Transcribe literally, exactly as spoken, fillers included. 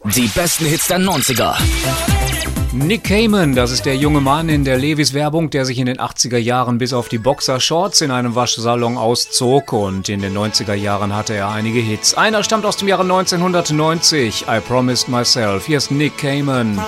Die besten Hits der neunziger. Nick Cayman, das ist der junge Mann in der Levi's-Werbung, der sich in den achtziger Jahren bis auf die Boxershorts in einem Waschsalon auszog, und in den neunziger Jahren hatte er einige Hits. Einer stammt aus dem Jahre neunzehnhundertneunzig, I Promised Myself. Hier ist Nick Cayman.